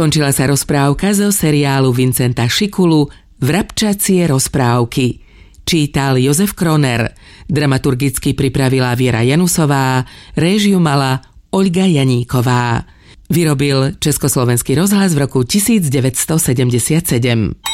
Skončila sa rozprávka zo seriálu Vincenta Šikulu Vrabčacie rozprávky. Čítal Jozef Kroner, dramaturgicky pripravila Viera Janusová, réžiu mala Oľga Janíková. Vyrobil Československý rozhlas v roku 1977.